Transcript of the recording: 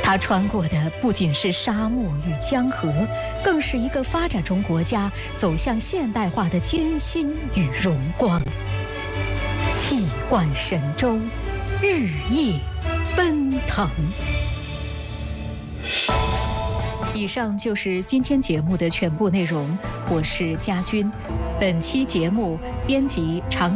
它穿过的不仅是沙漠与江河，更是一个发展中国家走向现代化的艰辛与荣光。气贯神州，日夜奔腾。以上就是今天节目的全部内容，我是佳君。本期节目编辑常